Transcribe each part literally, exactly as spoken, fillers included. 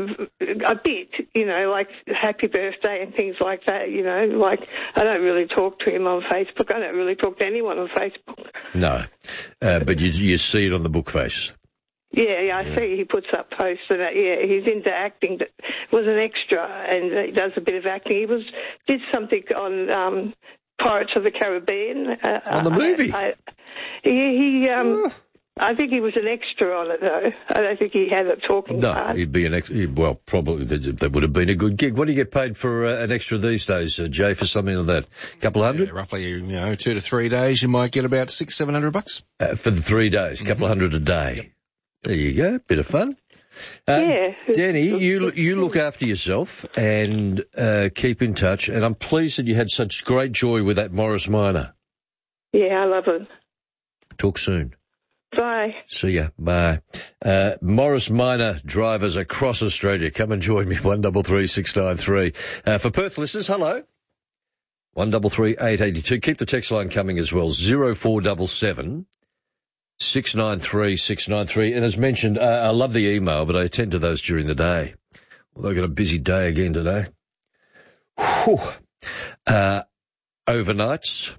a bit, you know, like happy birthday and things like that, you know. Like, I don't really talk to him on Facebook. I don't really talk to anyone on Facebook. No, uh, but you you see it on the book face. Yeah, yeah, I yeah. see he puts up posts and that. Yeah, he's into acting. But was an extra and he does a bit of acting. He was did something on um, Pirates of the Caribbean. Uh, on the movie? I, I, he, he um, I think he was an extra on it, though. I don't think he had a talking no, part. No, he'd be an extra. Well, probably that would have been a good gig. What do you get paid for uh, an extra these days, uh, Jay, for something like that? A couple hundred? Yeah, roughly, you know, two to three days, you might get about six, seven hundred bucks. Uh, for the three days, a couple mm-hmm. of hundred a day. Yep. There you go, bit of fun. Uh, yeah. Danny, you you look after yourself and uh, keep in touch, and I'm pleased that you had such great joy with that Morris Minor. Yeah, I love it. Talk soon. Bye. See ya. Bye. Uh, Morris Minor drivers across Australia. Come and join me, one double three six nine three. Uh, for Perth listeners, hello. one double three eight eight two. Keep the text line coming as well. zero four seven seven six nine three six nine three. And as mentioned, uh, I love the email, but I attend to those during the day. Although I've got a busy day again today. Whew. Uh, overnights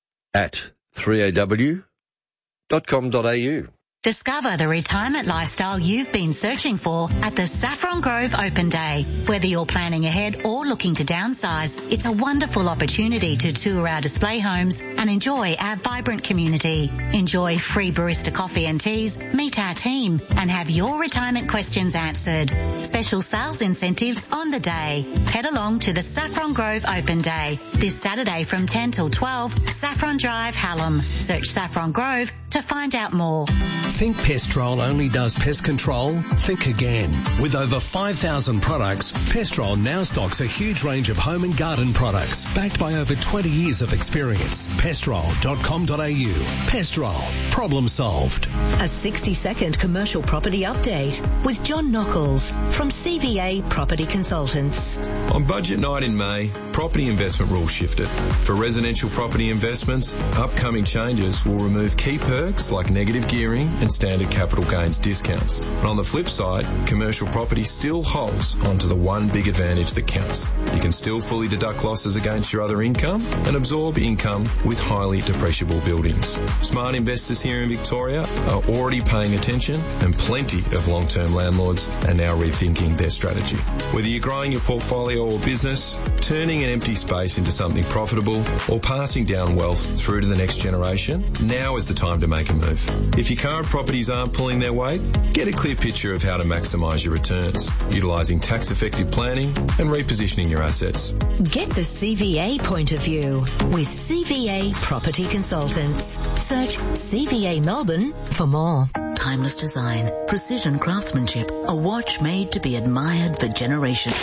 at three A W dot com dot A U. Discover the retirement lifestyle you've been searching for at the Saffron Grove Open Day. Whether you're planning ahead or looking to downsize, it's a wonderful opportunity to tour our display homes and enjoy our vibrant community. Enjoy free barista coffee and teas, meet our team, and have your retirement questions answered. Special sales incentives on the day. Head along to the Saffron Grove Open Day this Saturday from ten till twelve, Saffron Drive, Hallam. Search Saffron Grove to find out more. Think Pestrol only does pest control? Think again. With over five thousand products, Pestrol now stocks a huge range of home and garden products, backed by over twenty years of experience. Pestrol dot com dot A U. Pestrol. Problem solved. A sixty second commercial property update with John Nockels from C V A Property Consultants. On budget night in May, property investment rules shifted. For residential property investments, upcoming changes will remove key perks like negative gearing and standard capital gains discounts. And on the flip side, commercial property still holds onto the one big advantage that counts. You can still fully deduct losses against your other income and absorb income with highly depreciable buildings. Smart investors here in Victoria are already paying attention, and plenty of long-term landlords are now rethinking their strategy. Whether you're growing your portfolio or business, turning an empty space into something profitable, or passing down wealth through to the next generation, now is the time to make a move. If your current properties aren't pulling their weight, get a clear picture of how to maximise your returns, utilising tax-effective planning and repositioning your assets. Get the C V A point of view with C V A Property Consultants. Search C V A Melbourne for more. Timeless design, precision craftsmanship, a watch made to be admired for generations.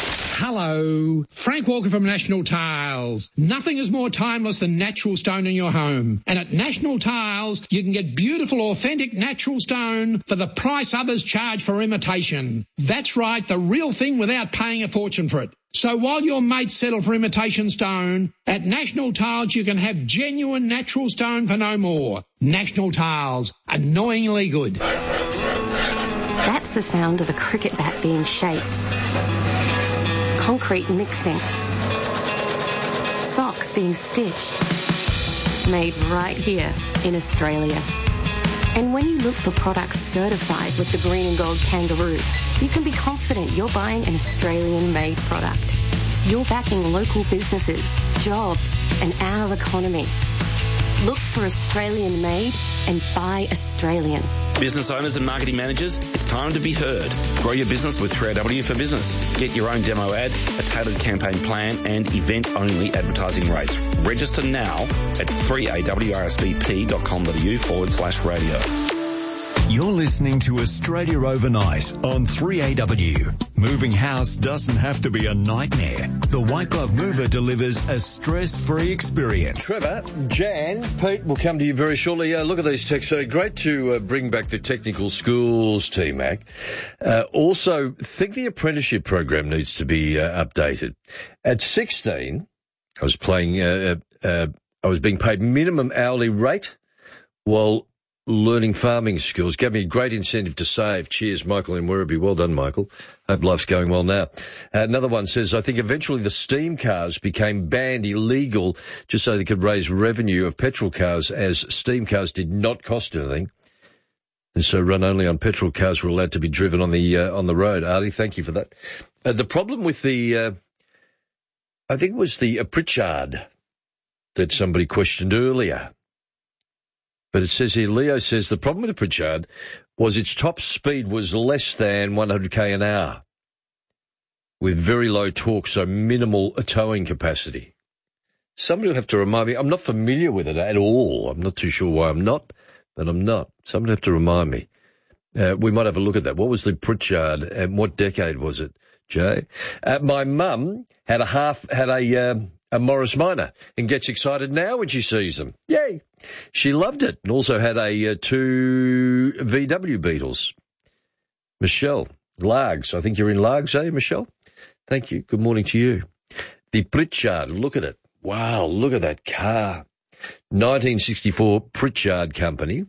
Hello, Frank Walker from National Tiles. Nothing is more timeless than natural stone in your home. And at National Tiles, you can get beautiful, authentic natural stone for the price others charge for imitation. That's right, the real thing without paying a fortune for it. So while your mates settle for imitation stone, at National Tiles you can have genuine natural stone for no more. National Tiles, annoyingly good. That's the sound of a cricket bat being shaped. Concrete mixing. Socks being stitched. Made right here in Australia. And when you look for products certified with the Green and Gold Kangaroo, you can be confident you're buying an Australian-made product. You're backing local businesses, jobs, and our economy. Look for Australian-made and buy Australian. Business owners and marketing managers, it's time to be heard. Grow your business with three A W for Business. Get your own demo ad, a tailored campaign plan, and event-only advertising rates. Register now at three A W R S V P dot com dot A U forward slash radio. You're listening to Australia Overnight on three A W. Moving house doesn't have to be a nightmare. The White Glove Mover delivers a stress-free experience. Trevor, Jan, Pete will come to you very shortly. Uh, look at these texts. Uh, great to uh, bring back the technical schools, T-Mac. Uh, also, think the apprenticeship program needs to be uh, updated. At sixteen, I was playing, uh, uh, I was being paid minimum hourly rate, while learning farming skills. Gave me a great incentive to save. Cheers, Michael in Werribee. Well done, Michael. Hope life's going well now. Uh, another one says, I think eventually the steam cars became banned illegal just so they could raise revenue of petrol cars, as steam cars did not cost anything. And so run only on petrol cars were allowed to be driven on the uh, on the road. Artie, thank you for that. Uh, the problem with the, uh, I think it was the uh, Pritchard that somebody questioned earlier. But it says here, Leo says the problem with the Pritchard was its top speed was less than one hundred k an hour with very low torque, so minimal towing capacity. Somebody will have to remind me. I'm not familiar with it at all. I'm not too sure why I'm not, but I'm not. Somebody will have to remind me. Uh, we might have a look at that. What was the Pritchard and what decade was it, Jay? Uh, my mum had a half, had a, um, a Morris Minor and gets excited now when she sees them. Yay. She loved it and also had a uh, two V W Beetles. Michelle, Largs. I think you're in Largs, eh, Michelle? Thank you. Good morning to you. The Pritchard, look at it. Wow, look at that car. nineteen sixty-four Pritchard Company.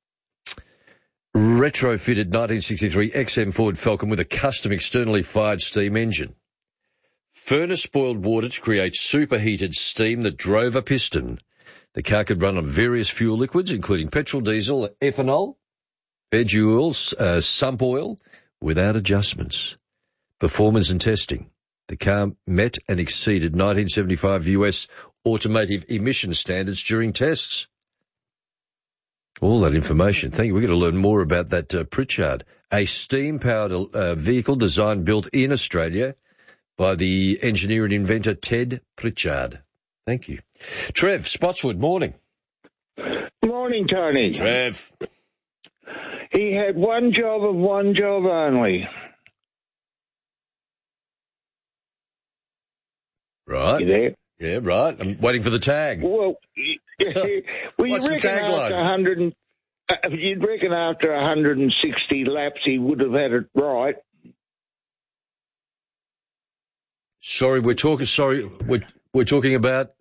Retrofitted nineteen sixty-three X M Ford Falcon with a custom externally fired steam engine. Furnace boiled water to create superheated steam that drove a piston. The car could run on various fuel liquids, including petrol, diesel, ethanol, veg oils, uh, sump oil, without adjustments. Performance and testing. The car met and exceeded nineteen seventy-five U S automotive emission standards during tests. All that information. Thank you. We're going to learn more about that uh, Pritchard, a steam-powered uh, vehicle designed, built in Australia by the engineer and inventor Ted Pritchard. Thank you. Trev, Spotswood, morning. Morning, Tony. Trev. He had one job and one job only. Right. You there? Yeah, right. I'm waiting for the tag. Well, well you What's the reckon tagline? after one hundred, uh, you'd reckon after one hundred sixty laps he would have had it right. Sorry, we're talking. Sorry, we're we're talking about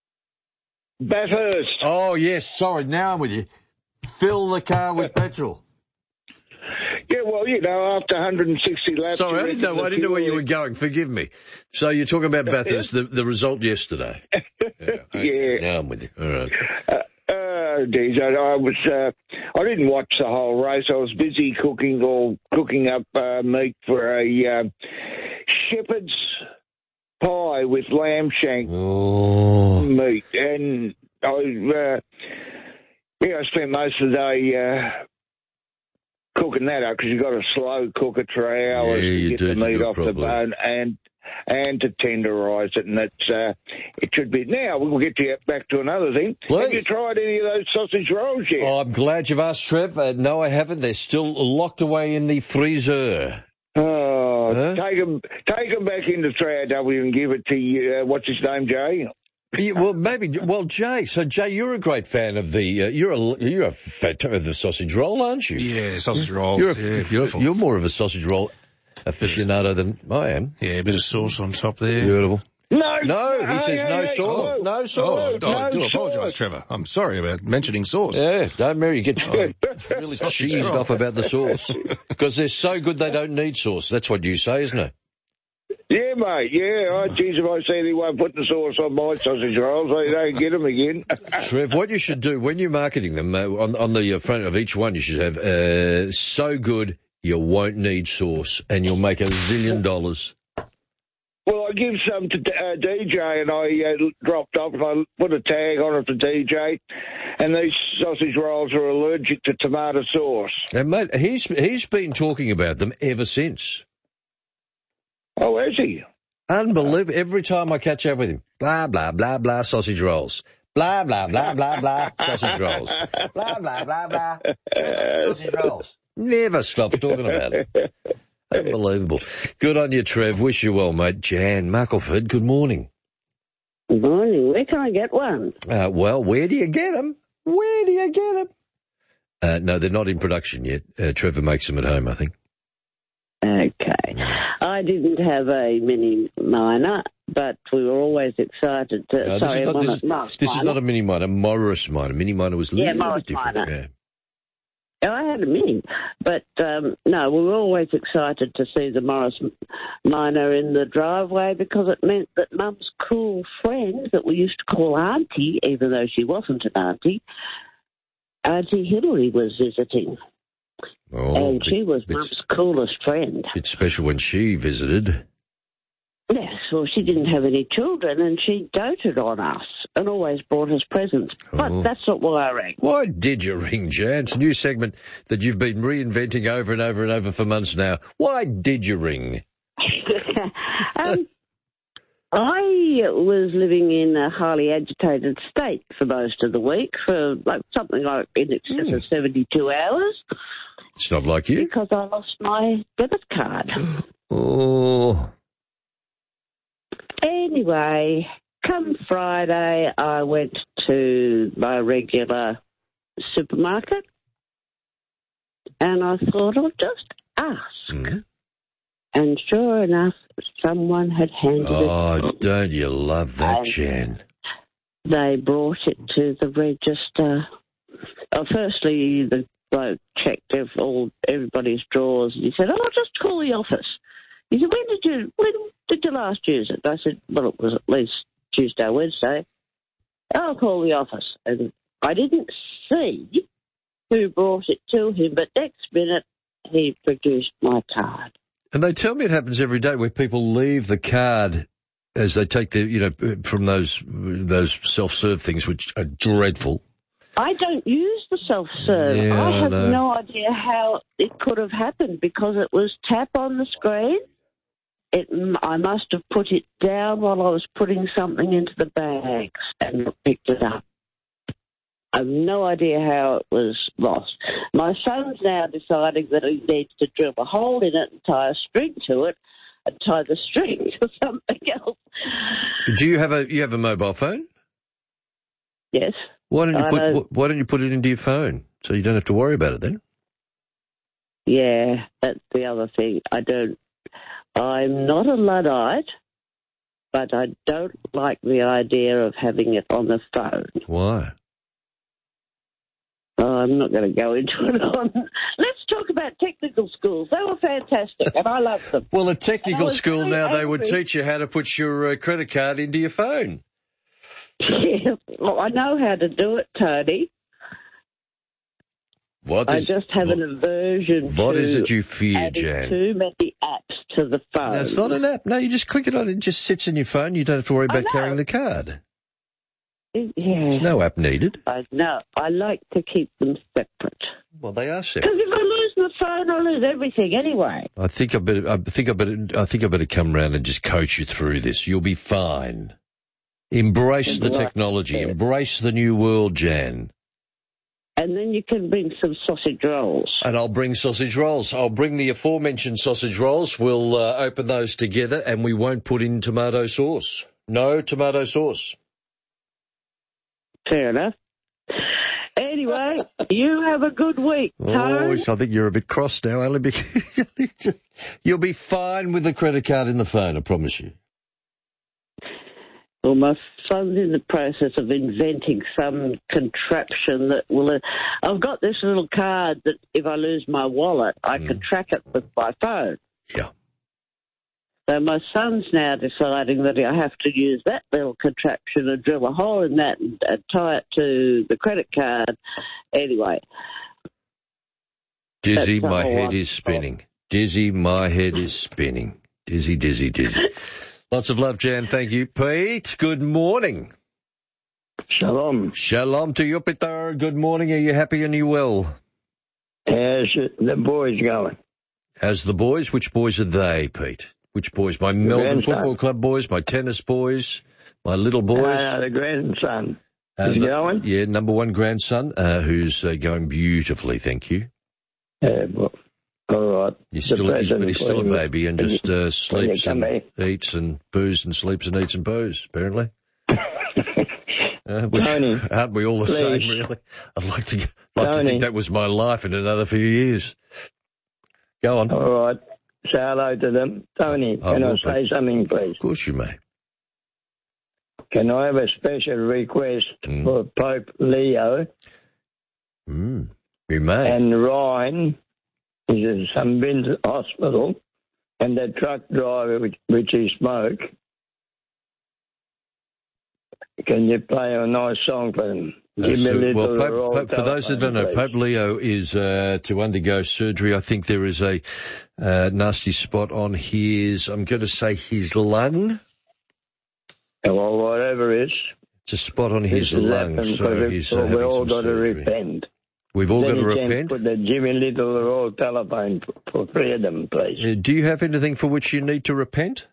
Bathurst. Oh yes, sorry. Now I'm with you. Fill the car with petrol. Yeah, well, you know, after one hundred sixty laps. Sorry, I didn't know. I didn't know where you were going. Forgive me. So you're talking about Bathurst, the the result yesterday. Yeah. Okay. Yeah. Now I'm with you. All right. Uh, uh, geez, I, I was. Uh, I didn't watch the whole race. I was busy cooking or cooking up uh, meat for a uh, shepherd's pie with lamb shank oh. meat, and I, uh, yeah, I spent most of the day uh, cooking that up because you've got to slow cook it for hours yeah, to get do, the meat off properly. the bone and and to tenderise it, and that's uh, it should be. Now we'll get to back to another thing. Please. Have you tried any of those sausage rolls yet? Oh, I'm glad you've asked, Trev. Uh, no, I haven't. They're still locked away in the freezer. Oh, huh? take them, take them back into three A W and give it to uh, what's his name, Jay. Yeah, well, maybe. Well, Jay. So, Jay, you're a great fan of the. Uh, you're a you're a fan of the sausage roll, aren't you? Yeah, sausage rolls. You're a, yeah, beautiful. You're more of a sausage roll aficionado than I am. Yeah, a bit of sauce on top there. Beautiful. No, no, he says hey, no hey, sauce. oh, no sauce. Oh, no I do sauce. apologise, Trevor. I'm sorry about mentioning sauce. Yeah, don't Mary get really cheesed off about the sauce because they're so good they don't need sauce. That's what you say, isn't it? Yeah, mate, yeah. Oh, geez, if I see anyone putting sauce on my sausage rolls, I don't get them again. Trev, what you should do when you're marketing them, uh, on, on the front of each one, you should have, uh, so good you won't need sauce, and you'll make a zillion dollars. Well, I give some to uh, D J, and I uh, dropped off, and I put a tag on it for D J, and these sausage rolls are allergic to tomato sauce. And, mate, he's, he's been talking about them ever since. Oh, has he? Unbelievable. Every time I catch up with him, blah, blah, blah, blah, sausage rolls. Blah, blah, blah, blah, blah, sausage rolls. Blah, blah, blah, blah, sausage rolls. Never stops talking about it. Unbelievable. Good on you, Trev. Wish you well, mate. Jan Muckleford, good morning. Good morning. Where can I get one? Uh, well, where do you get them? Where do you get them? Uh, no, they're not in production yet. Uh, Trevor makes them at home, I think. Okay. I didn't have a mini miner, but we were always excited to... No, sorry, this is not, I'm this on is, a Morris this is miner. not a mini miner, Morris miner. Mini miner was a Yeah, little Morris bit different. miner. Yeah. I had a Mini, but um, no, we were always excited to see the Morris Minor in the driveway because it meant that Mum's cool friend that we used to call Auntie, even though she wasn't an auntie, Auntie Hillary was visiting. Oh, and bit, she was bit, Mum's coolest friend. Bit special when she visited. Yes, well, she didn't have any children, and she doted on us and always brought us presents. But Oh. that's not why I rang. Why did you ring, Jan? It's a new segment that you've been reinventing over and over and over for months now. Why did you ring? um, I was living in a highly agitated state for most of the week, for like something like in excess Mm. of seventy-two hours. It's not like you. Because I lost my debit card. Oh. Anyway, come Friday, I went to my regular supermarket, and I thought I'll just ask. Mm. And sure enough, someone had handed it. Oh, don't you love that, And Jan? They brought it to the register. Oh, firstly, the bloke checked ev- all everybody's drawers, and he said, "Oh, I'll just call the office." He said, "When did you when did you last use it?" I said, "Well, it was at least Tuesday, Wednesday." "I'll call the office." And I didn't see who brought it to him, but next minute he produced my card. And they tell me it happens every day where people leave the card as they take the, you know, from those those self-serve things, which are dreadful. I don't use the self-serve. Yeah, I have I know. no idea how it could have happened because it was tap on the screen. It, I must have put it down while I was putting something into the bags and picked it up. I have no idea how it was lost. My son's now deciding that he needs to drill a hole in it and tie a string to it and tie the string to something else. Do you have a you have a mobile phone? Yes. Why don't you I put know. why don't you put it into your phone so you don't have to worry about it then? Yeah, that's the other thing. I don't. I'm not a Luddite, but I don't like the idea of having it on the phone. Why? Oh, I'm not going to go into it. On. Let's talk about technical schools. They were fantastic, and I loved them. Well, at technical was school very now they would angry. teach you how to put your uh, credit card into your phone. Yeah, well, I know how to do it, Tony. What I is, just have an aversion what to is it you fear, adding Jan? too many apps to the phone. No, it's not an app. No, you just click it on. It just sits in your phone. You don't have to worry I about know. carrying the card. Yeah. There's no app needed. I know. I like to keep them separate. Well, they are separate. Because if I lose the phone, I lose everything anyway. I think I better. I think I better. I think I better come round and just coach you through this. You'll be fine. Embrace the Right. technology. Embrace the new world, Jan. And then you can bring some sausage rolls. And I'll bring sausage rolls. I'll bring the aforementioned sausage rolls. We'll uh, open those together, and we won't put in tomato sauce. No tomato sauce. Fair enough. Anyway, you have a good week, Oh, Tone. I think you're a bit cross now, only because you'll be fine with the credit card in the phone, I promise you. Well, my son's in the process of inventing some contraption that will... Uh, I've got this little card that if I lose my wallet, I can track it with my phone. Yeah. So my son's now deciding that I have to use that little contraption and drill a hole in that and, and tie it to the credit card. Anyway. Dizzy, That's my the whole head one. is spinning. Dizzy, my head is spinning. Dizzy, dizzy, dizzy. Lots of love, Jan. Thank you. Pete, good morning. Shalom. Shalom to you, Peter. Good morning. Are you happy and you well? How's the boys going? How's the boys? Which boys are they, Pete? Which boys? My Melbourne grandson. Football Club boys, my tennis boys, my little boys. Uh, the grandson. Uh, Is he the- going? Yeah, number one grandson, uh, who's uh, going beautifully, thank you. Yeah, well, all right. He's The still, he's, present but he's still a for him baby and when just you- uh, when you sleeps come and here. eats and boos and sleeps and eats and boos, apparently. Uh, we, Tony, aren't we all the same, please. really? I'd like to like to Tony. think that was my life in another few years. Go on. All right. Say hello to them. Tony, I can I will, say something, please? Of course you may. Can I have a special request Mm. for Pope Leo? Mm. You may. And Ryan is in some Ben's hospital, and that truck driver, which, which he spoke, can you play a nice song for him? Give me a little well, Pope, roll Pope, for those that don't know, please. Pope Leo is uh, to undergo surgery. I think there is a uh, nasty spot on his, I'm going to say his lung. Well, whatever it is. It's a spot on his lung, so he's uh, we all got to surgery. repent. We've all then got to you repent? Can put the Jimmy Little Roll telephone for freedom, please. Uh, do you have anything for which you need to repent?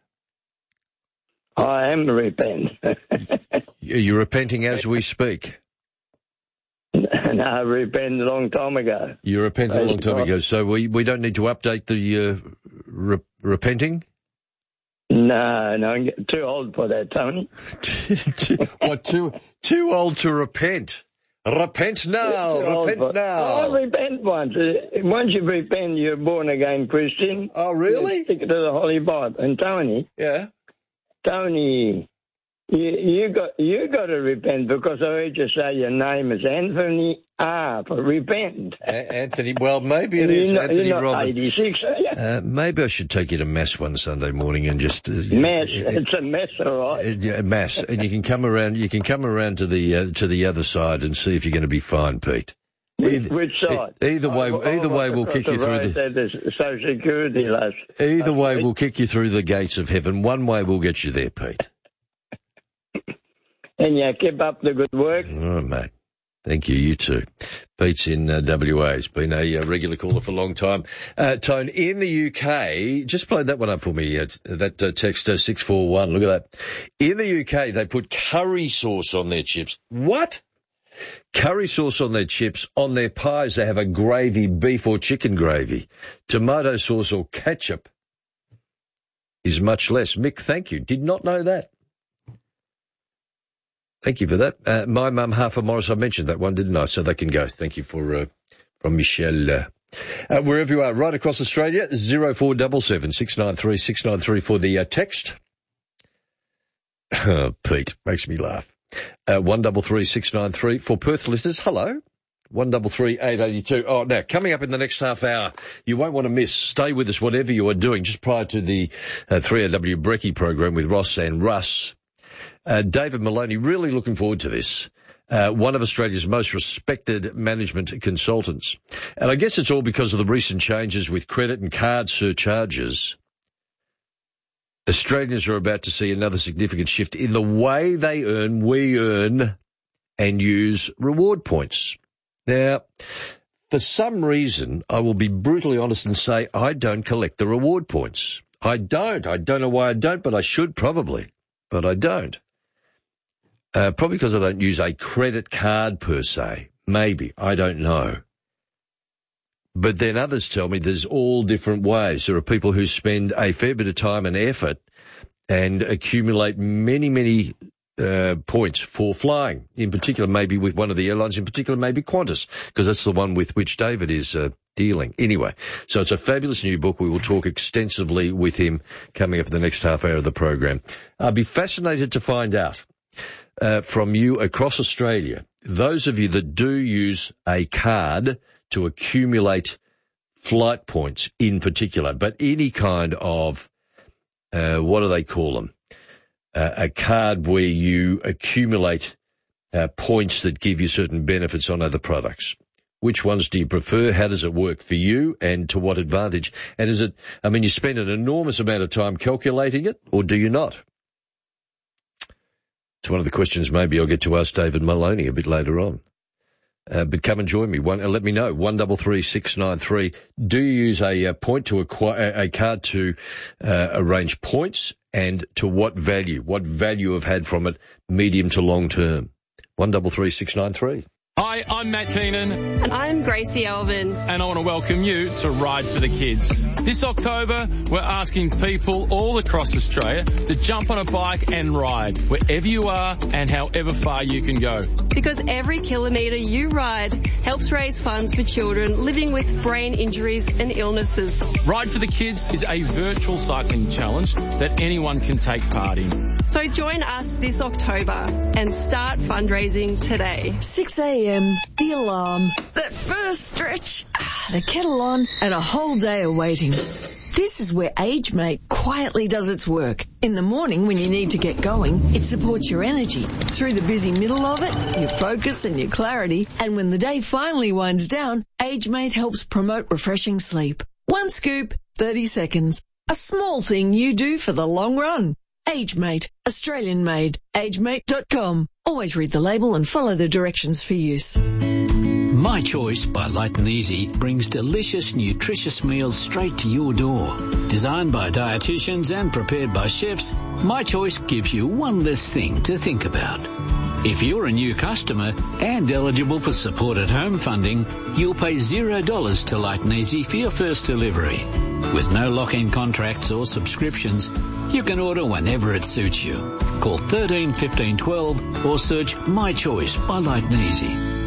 I am repent. You're repenting as we speak? No, I repented a long time ago. You repented a long time ago, so we, we don't need to update the uh, re- repenting? No, no, I'm too old for that, Tony. What, too, too old to repent? Repent now, repent for, now. Oh, repent once. Once you repent, you're born again Christian. Oh, really? You stick to the Holy Bible. And Tony. Yeah? Tony, you, you got you got to repent because I heard you say your name is Anthony R. for repent. A- Anthony, well, maybe it is you're not, Anthony you're not Robin. eighty-six, are you? Uh, maybe I should take you to Mass one Sunday morning and just... Uh, Mass, it's a mess, all right. Uh, yeah, Mass, and you can come around. You can come around to the uh, to the other side and see if you're going to be fine, Pete. Either, Which side? Either way, I, either I way, we'll kick the you through the. the Social Security last. Either way, we'll kick you through the gates of heaven. One way, we'll get you there, Pete. And you keep up the good work. Oh, mate. Thank you. You too. Pete's in uh, W A. He's been a uh, regular caller for a long time. Uh, Tone, in the U K, just play that one up for me, uh, that uh, text uh, six four one. Look at that. In the U K, they put curry sauce on their chips. What? Curry sauce on their chips. On their pies, they have a gravy, beef or chicken gravy. Tomato sauce or ketchup is much less. Mick, thank you. Did not know that. Thank you for that. Uh, my mum, half of Morris, I mentioned that one, didn't I? So they can go. Thank you for uh, from Michelle. Uh, uh, wherever you are, right across Australia, zero four seven seven, six nine three, six nine three for the uh, text. Oh, Pete, makes me laugh. Uh, one double three six nine three for Perth listeners. Hello. One double three eight eighty two. Oh, now coming up in the next half hour, you won't want to miss. Stay with us, whatever you are doing. Just prior to the uh, three A W Brekkie program with Ross and Russ. Uh, David Maloney, really looking forward to this. Uh, one of Australia's most respected management consultants. And I guess it's all because of the recent changes with credit and card surcharges. Australians are about to see another significant shift in the way they earn, we earn, and use reward points. Now, for some reason, I will be brutally honest and say I don't collect the reward points. I don't. I don't know why I don't, but I should probably. But I don't. Uh, probably because I don't use a credit card per se. Maybe. I don't know. But then others tell me there's all different ways. There are people who spend a fair bit of time and effort and accumulate many, many uh, points for flying, in particular maybe with one of the airlines, in particular maybe Qantas, because that's the one with which David is uh, dealing. Anyway, so it's a fabulous new book. We will talk extensively with him coming up in the next half hour of the program. I'll be fascinated to find out uh, from you across Australia, those of you that do use a card to accumulate flight points in particular, but any kind of, uh, what do they call them? Uh, a card where you accumulate uh, points that give you certain benefits on other products. Which ones do you prefer? How does it work for you and to what advantage? And is it, I mean, you spend an enormous amount of time calculating it, or do you not? It's one of the questions maybe I'll get to ask David Maloney a bit later on. Uh, but come and join me. One, uh, let me know. One double three six nine three. Do you use a, a point to acquire a card to uh, arrange points, and to what value? What value have had from it, medium to long term? One double three six nine three. Hi, I'm Matt Keenan. And I'm Gracie Elvin. And I want to welcome you to Ride for the Kids. This October, we're asking people all across Australia to jump on a bike and ride wherever you are and however far you can go. because every kilometre you ride helps raise funds for children living with brain injuries and illnesses. Ride for the Kids is a virtual cycling challenge that anyone can take part in. So join us this October and start fundraising today. six a.m, the alarm, that first stretch, the kettle on, and a whole day of waiting. This is where AgeMate quietly does its work. In the morning when you need to get going, it supports your energy. Through the busy middle of it, your focus and your clarity. And when the day finally winds down, AgeMate helps promote refreshing sleep. One scoop, thirty seconds. A small thing you do for the long run. AgeMate, Australian made. agemate dot com. Always read the label and follow the directions for use. My Choice by Light and Easy brings delicious, nutritious meals straight to your door. Designed by dietitians and prepared by chefs, My Choice gives you one less thing to think about. If you're a new customer and eligible for supported home funding, you'll pay zero dollars to Light and Easy for your first delivery. With no lock-in contracts or subscriptions, you can order whenever it suits you. Call thirteen fifteen twelve or search My Choice by Light and Easy.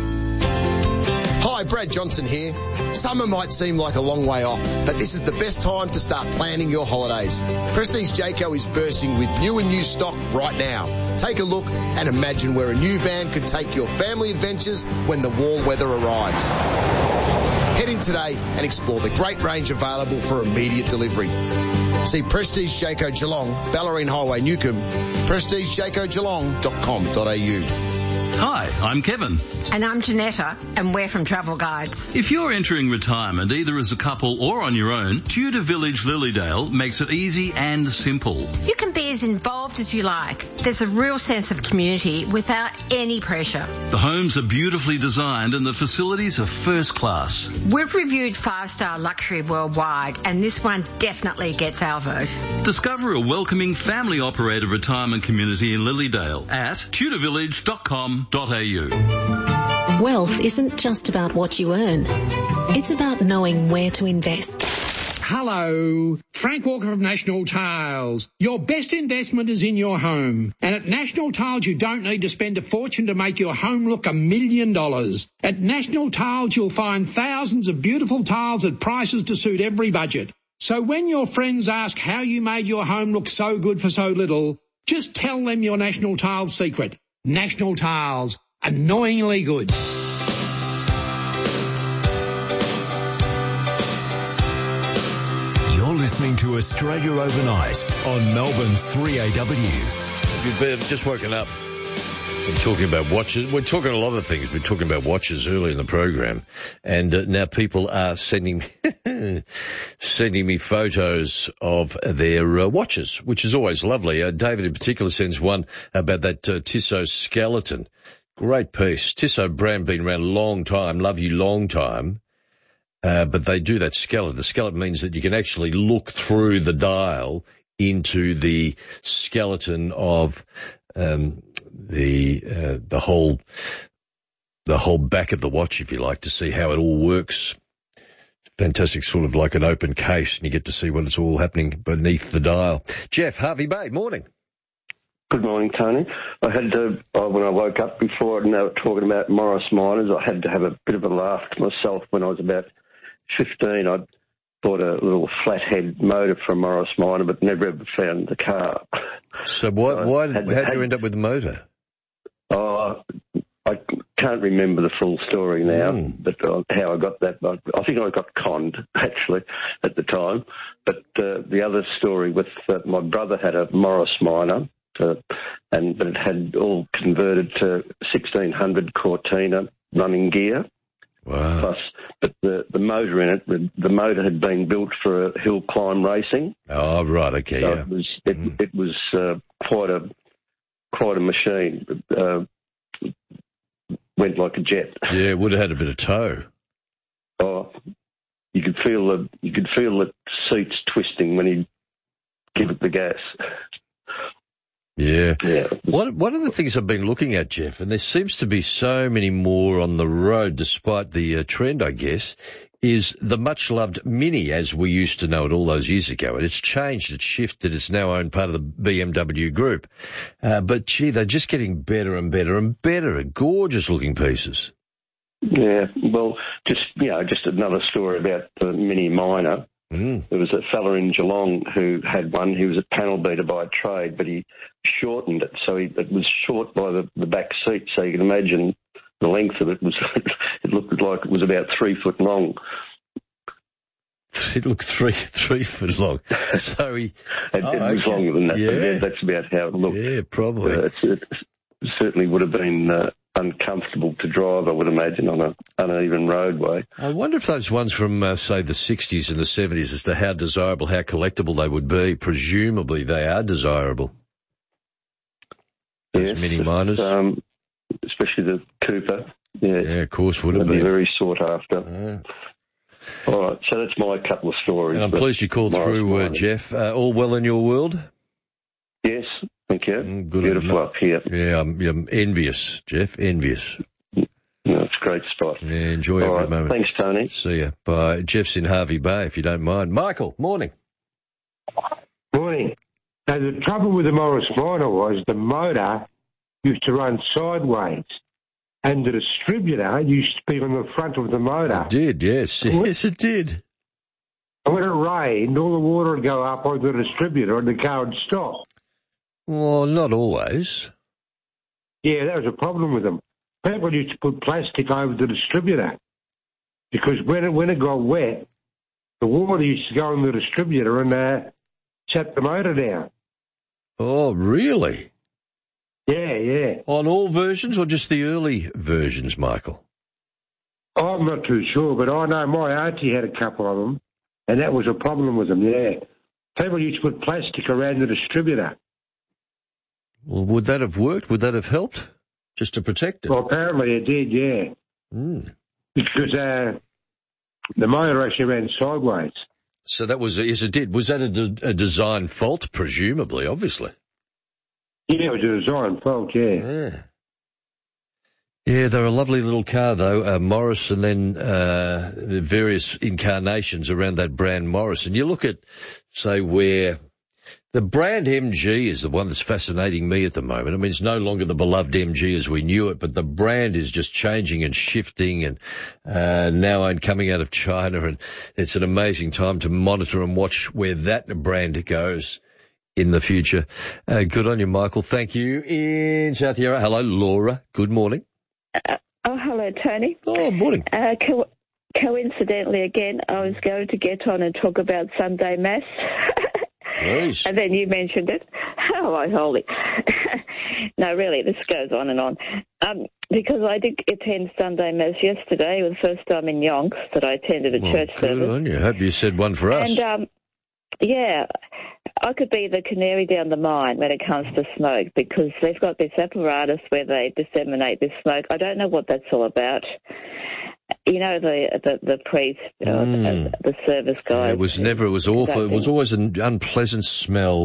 Hi, Brad Johnson here. Summer might seem like a long way off, but this is the best time to start planning your holidays. Prestige Jayco is bursting with new and used stock right now. Take a look and imagine where a new van could take your family adventures when the warm weather arrives. Head in today and explore the great range available for immediate delivery. See Prestige Jayco Geelong, Ballerine Highway, Newcomb, prestige jayco geelong dot com dot a u. Hi, I'm Kevin. And I'm Janetta, and we're from Travel Guides. If you're entering retirement, either as a couple or on your own, Tudor Village Lilydale makes it easy and simple. You can be as involved as you like. There's a real sense of community without any pressure. The homes are beautifully designed and the facilities are first class. We've reviewed five-star luxury worldwide, and this one definitely gets our vote. Discover a welcoming family-operated retirement community in Lilydale at tudor village dot com dot a u. Wealth isn't just about what you earn. It's about knowing where to invest. Hello, Frank Walker from National Tiles. Your best investment is in your home. And at National Tiles, you don't need to spend a fortune to make your home look a million dollars. At National Tiles, you'll find thousands of beautiful tiles at prices to suit every budget. So when your friends ask how you made your home look so good for so little, just tell them your National Tiles secret. National Tiles. Annoyingly good. You're listening to Australia Overnight on Melbourne's three A W. You've been just woken up. We're talking about watches. We're talking a lot of things. We're talking about watches early in the program, and uh, now people are sending sending me photos of their uh, watches, which is always lovely. Uh, David in particular sends one about that uh, Tissot skeleton. Great piece. Tissot brand been around a long time. Love you long time. Uh, but they do that skeleton. The skeleton means that you can actually look through the dial into the skeleton of um, the uh, the whole the whole back of the watch, if you like, to see how it all works. Fantastic, sort of like an open case, and you get to see what it's all happening beneath the dial. Jeff, Harvey Bay, morning. Good morning, Tony. I had to, uh, when I woke up before and they were talking about Morris Minors, I had to have a bit of a laugh to myself when I was about fifteen. I bought a little flathead motor from Morris Minor, but never ever found the car. So why, So why, had- how did had- you end up with the motor? Oh, I can't remember the full story now, Mm. but uh, how I got that. I, I think I got conned, actually, at the time. But uh, the other story with uh, my brother had a Morris Minor, uh, and but it had all converted to sixteen hundred Cortina running gear. Wow. Plus, but the, the motor in it, the, the motor had been built for a hill climb racing. Oh, right, okay, So yeah. it was it, Mm. it was uh, quite a quite a machine. Uh, went like a jet. Yeah, it would have had a bit of toe. Oh, you could feel the you could feel the seats twisting when he give it the gas. Yeah. Yeah. One, one of the things I've been looking at, Jeff, and there seems to be so many more on the road despite the uh, trend, I guess, is the much-loved Mini as we used to know it all those years ago. And it's changed, it's shifted, it's now owned part of the B M W group. Uh, but, gee, they're just getting better and better and better. Gorgeous-looking pieces. Yeah, well, just, you know, just another story about the Mini Minor. Mm. There was a fella in Geelong who had one. He was a panel beater by trade, but he shortened it, so he, it was short by the, the back seat, so you can imagine the length of it was, it looked like it was about three foot long. It looked three three foot long. So he... it, oh, it was okay. longer than that, yeah. but that's about how it looked. Yeah, probably. Uh, it, it certainly would have been uh, uncomfortable to drive, I would imagine, on an uneven roadway. I wonder if those ones from, uh, say, the sixties and the seventies, as to how desirable, how collectible they would be. Presumably they are desirable. Those yes, Mini Minors. Um, especially the Cooper. Yeah, yeah, of course, would have be been. very sought after. Yeah. All right, so that's my couple of stories. And I'm pleased you called through, uh, Jeff. Uh, all well in your world? Yes, thank you. Mm, good Beautiful up here. Yeah, I'm, I'm envious, Jeff, envious. No, it's a great spot. Yeah, enjoy all every right, moment. Thanks, Tony. See ya. Bye. Jeff's in Harvey Bay, if you don't mind. Michael, morning. Morning. Now, the trouble with the Morris Minor was the motor used to run sideways, and the distributor used to be on the front of the motor. It did, yes. Yes, it did. And when it rained, all the water would go up on the distributor and the car would stop. Well, not always. Yeah, that was a problem with them. People used to put plastic over the distributor because when it, when it got wet, the water used to go in the distributor and uh, shut the motor down. Oh, really? Yeah, yeah. On all versions or just the early versions, Michael? I'm not too sure, but I know my auntie had a couple of them, and that was a problem with them, yeah. People used to put plastic around the distributor. Well, would that have worked? Would that have helped? Just to protect it? Well, apparently it did, yeah. Mm. Because uh, the motor actually ran sideways. So that was, yes, it did. Was that a, de- a design fault? Presumably, obviously. Yeah, it was a design fault, yeah. Yeah. Yeah, they're a lovely little car, though, uh, Morris, and then uh, the various incarnations around that brand Morris. And you look at, say, where the brand M G is the one that's fascinating me at the moment. I mean, it's no longer the beloved M G as we knew it, but the brand is just changing and shifting, and uh, now I'm coming out of China, and it's an amazing time to monitor and watch where that brand goes in the future. Uh, good on you, Michael. Thank you. In South Yarra, hello, Laura. Good morning. Uh, oh, hello, Tony. Oh, morning. Uh, co- coincidentally, again, I was going to get on and talk about Sunday Mass. Please. And then you mentioned it. Oh, my holy. No, really, this goes on and on. Um, because I did attend Sunday Mass yesterday. It was the first time in Yonks that I attended a Well, church good service. on you. Hope you said one for us. And, um, yeah, I could be the canary down the mine when it comes to smoke because they've got this apparatus where they disseminate this smoke. I don't know what that's all about. You know, the the, the priest, uh, Mm. the, the service guy. It was never, it was awful. It was conducting. always an unpleasant smell.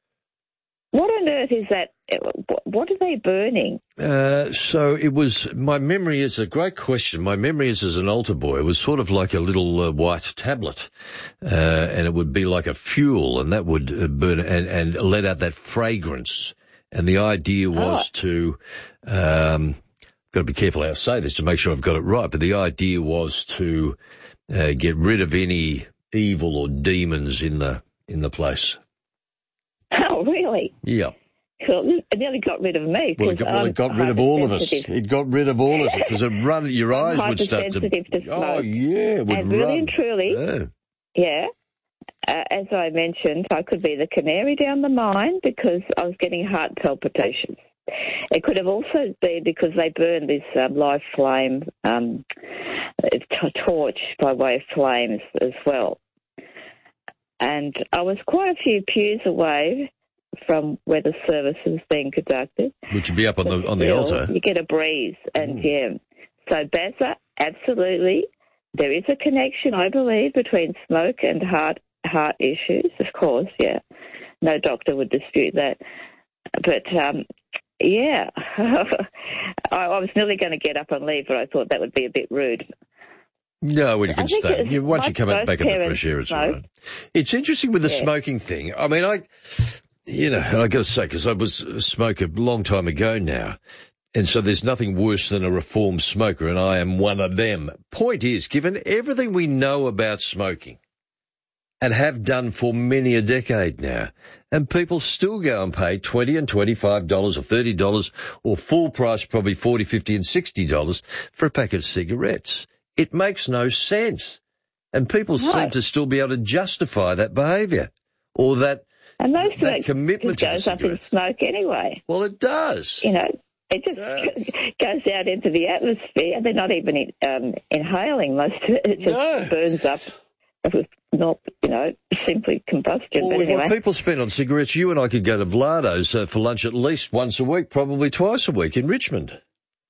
What on earth is that? What are they burning? Uh, so it was, my memory is a great question. My memory is as an altar boy, it was sort of like a little uh, white tablet, uh, and it would be like a fuel, and that would uh, burn and, and let out that fragrance. And the idea was Oh. to, um, got to be careful how I say this to make sure I've got it right, but the idea was to uh, get rid of any evil or demons in the in the place. Oh, really? Yeah. Well, it nearly got rid of me. Well, it 'cause got, well, I'm it got rid of all of us. hypersensitive. It got rid of all of us because it run. Your I'm eyes would start to. hypersensitive to smoke. Oh yeah, it would and run. really and truly, Yeah. yeah. Uh, as I mentioned, I could be the canary down the mine because I was getting heart palpitations. It could have also been because they burned this um, live flame um, t- torch by way of flames as well. And I was quite a few pews away from where the service was being conducted. Would you be up on the on the Still, altar? You get a breeze, and yeah. So Bazza, absolutely, there is a connection, I believe, between smoke and heart heart issues. Of course, yeah, no doctor would dispute that. But um, yeah, I, I was nearly going to get up and leave, but I thought that would be a bit rude. No, when you can I think stay. it's- You, once you most- come out most back in the parents fresh air, it's all smoke. right. It's interesting with the Yeah. smoking thing. I mean, I, you know, and I got to say, because I was a smoker a long time ago now, and so there's nothing worse than a reformed smoker, and I am one of them. Point is, given everything we know about smoking, and have done for many a decade now, and people still go and pay twenty dollars and twenty-five dollars or thirty dollars or full price, probably forty dollars, fifty dollars and sixty dollars for a packet of cigarettes. It makes no sense. And people No. seem to still be able to justify that behaviour or that, And most of that it commitment just to the goes up in cigarettes. smoke anyway. Well, it does. You know, it just goes out into the atmosphere. They're not even um, inhaling most of it. It just burns up with not, you know, simply combustion. Well, but with anyway. what people spend on cigarettes, you and I could go to Vlado's uh, for lunch at least once a week, probably twice a week in Richmond.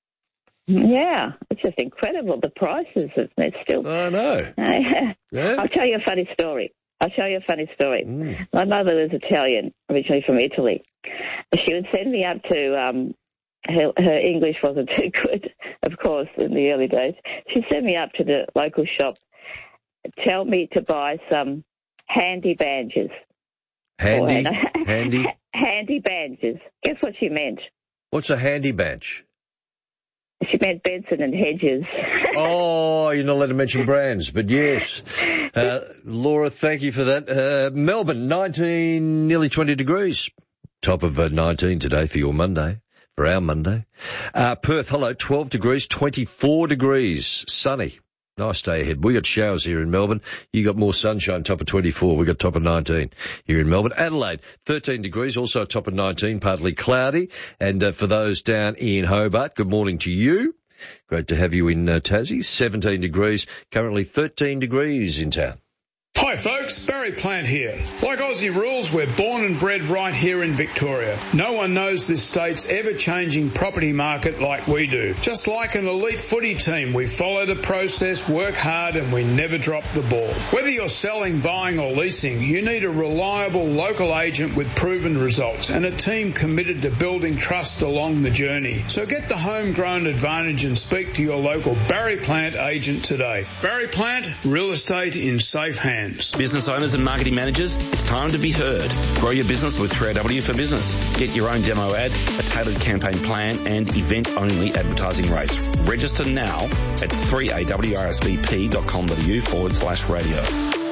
Yeah, it's just incredible, the prices. It's still... I know. Yeah. I'll tell you a funny story. I'll tell you a funny story. Mm. My mother was Italian, originally from Italy. She would send me up to... Um, her, her English wasn't too good, of course, in the early days. She'd send me up to the local shop, tell me to buy some handy bandages. Handy? Or, handy? handy bandages. Guess what she meant? What's a handy bench? She meant Benson and Hedges. Oh, you're not allowed to mention brands, but yes. Uh, Laura, thank you for that. Uh, Melbourne, nineteen, nearly twenty degrees. Top of uh, nineteen today for your Monday, for our Monday. Uh, Perth, hello, twelve degrees, twenty-four degrees, sunny. Nice day ahead. We got showers here in Melbourne. You got more sunshine, top of twenty-four. We got top of nineteen here in Melbourne. Adelaide, thirteen degrees, also top of nineteen, partly cloudy. And uh, for those down in Hobart, good morning to you. Great to have you in uh, Tassie. seventeen degrees, currently thirteen degrees in town. Hi folks, Barry Plant here. Like Aussie rules, we're born and bred right here in Victoria. No one knows this state's ever-changing property market like we do. Just like an elite footy team, we follow the process, work hard, and we never drop the ball. Whether you're selling, buying or leasing, you need a reliable local agent with proven results and a team committed to building trust along the journey. So get the homegrown advantage and speak to your local Barry Plant agent today. Barry Plant, real estate in safe hands. Business owners and marketing managers, it's time to be heard. Grow your business with three A W for Business. Get your own demo ad, a tailored campaign plan and event-only advertising rates. Register now at three A W R S V P dot com dot a u forward slash radio.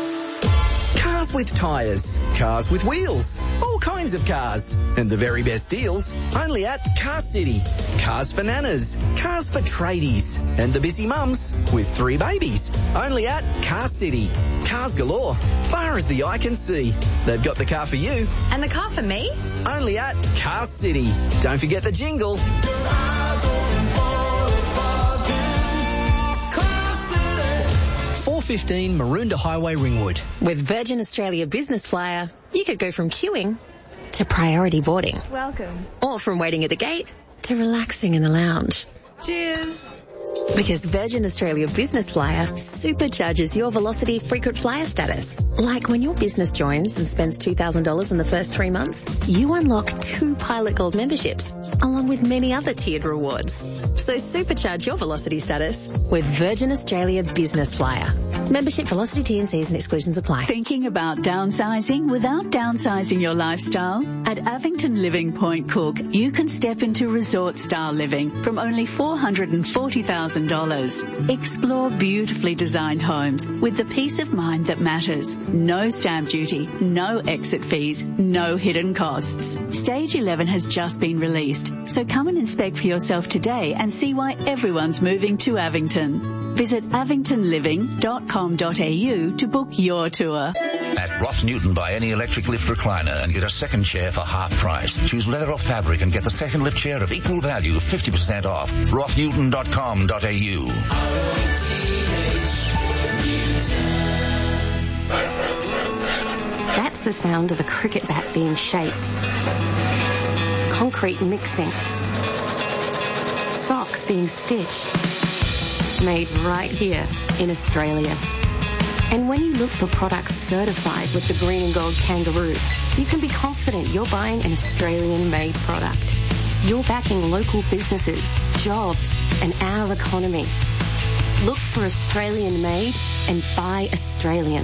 Cars with tyres, cars with wheels, all kinds of cars. And the very best deals only at Car City. Cars for nanas, cars for tradies, and the busy mums with three babies. Only at Car City. Cars galore, far as the eye can see. They've got the car for you. And the car for me? Only at Car City. Don't forget the jingle. four fifteen Maroondah Highway, Ringwood. With Virgin Australia Business Flyer, you could go from queuing to priority boarding. Welcome. Or from waiting at the gate to relaxing in the lounge. Cheers. Because Virgin Australia Business Flyer supercharges your Velocity frequent flyer status. Like when your business joins and spends two thousand dollars in the first three months, you unlock two Pilot Gold memberships, along with many other tiered rewards. So supercharge your Velocity status with Virgin Australia Business Flyer. Membership, Velocity, T and Cs and exclusions apply. Thinking about downsizing without downsizing your lifestyle? At Avington Living Point Cook, you can step into resort-style living from only four hundred forty thousand dollars. Explore beautifully designed homes with the peace of mind that matters. No stamp duty, no exit fees, no hidden costs. Stage eleven has just been released, so come and inspect for yourself today and see why everyone's moving to Avington. Visit avington living dot com dot a u to book your tour. At Ross Newton, buy any electric lift recliner and get a second chair for half price. Choose leather or fabric and get the second lift chair of equal value, fifty percent off. ross newton dot com dot a u. That's the sound of a cricket bat being shaped. Concrete mixing. Socks being stitched. Made right here in Australia. And when you look for products certified with the Green and Gold Kangaroo, you can be confident you're buying an Australian-made product. You're backing local businesses, jobs, and our economy. Look for Australian made and buy Australian.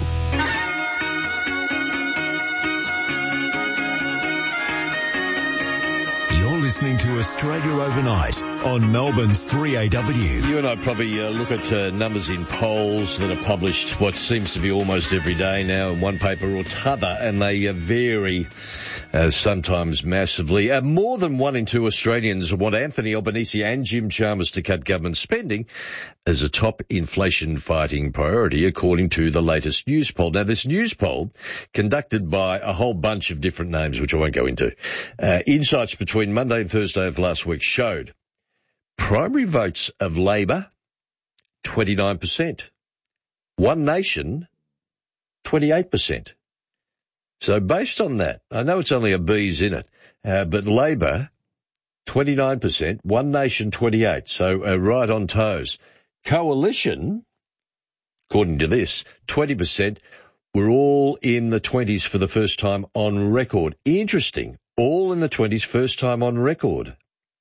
You're listening to Australia Overnight on Melbourne's three A W. You and I probably uh, look at uh, numbers in polls that are published what seems to be almost every day now in one paper or t'other, and they uh, vary uh, sometimes massively. Uh, more than one in two Australians want Anthony Albanese and Jim Chalmers to cut government spending as a top inflation-fighting priority, according to the latest news poll. Now, this news poll, conducted by a whole bunch of different names, which I won't go into, uh, insights between Monday and Thursday of last week showed primary votes of Labor, twenty-nine percent. One Nation, twenty-eight percent. So based on that, I know it's only a B's in it, uh, but Labor, twenty-nine percent, One Nation, twenty-eight. So uh, right on toes. Coalition, according to this, twenty percent. We're all in the twenties for the first time on record. Interesting. All in the twenties, first time on record.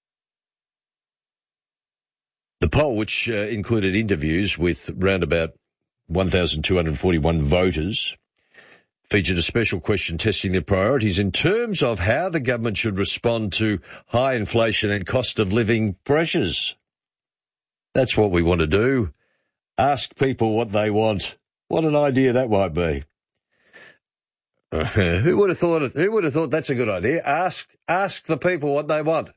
The poll, which uh, included interviews with round about one thousand two hundred forty-one voters, featured a special question testing their priorities in terms of how the government should respond to high inflation and cost of living pressures. That's what we want to do. Ask people what they want. What an idea that might be. Uh, who would have thought it? Who would have thought that's a good idea? Ask, ask the people what they want.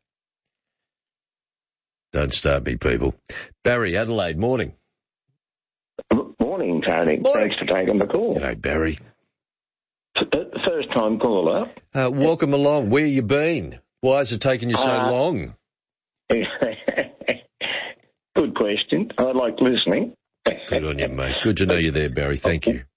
Don't start me, people. Barry, Adelaide, morning. Morning, Tony. Morning. Thanks for taking the call. G'day, Barry. First time caller. Uh, welcome along. Where you been? Why has it taken you so uh, long? Good question. I like listening. Good on you, mate. Good to know you're there, Barry. Thank you.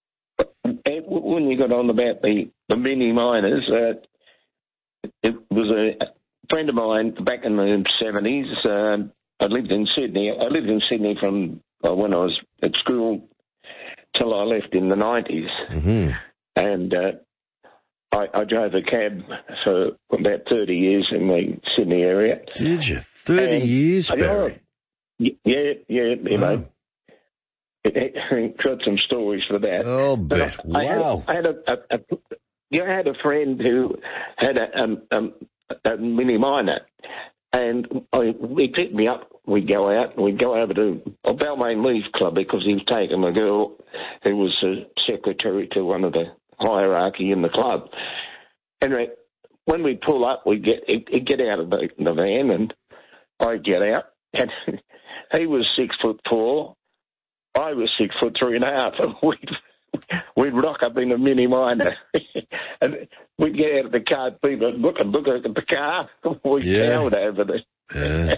When you got on about the, the mini miners, uh, it was a friend of mine back in the seventies. Uh, I lived in Sydney. I lived in Sydney from uh, when I was at school till I left in the nineties. Mm-hmm. And uh, I, I drove a cab for about thirty years in the Sydney area. Did you? thirty and years, Barry? I, yeah, yeah, you wow. know. It, it, got some stories for that. Oh, bet. I, Wow. I had, I had a, a, a, you know, I had a friend who had a, um, um, a mini miner, and I, he picked me up. We'd go out, and we'd go over to a Balmain Leaf Club because he was taking a girl who was a secretary to one of the hierarchy in the club. Anyway, when we'd pull up, we'd get he'd get out of the, the van, and I'd get out, and he was six foot four. I was six foot three and a half, and we'd, we'd rock up in a mini miner, and we'd get out of the car, people would look and look at the car, we yeah. powered over there. Yeah.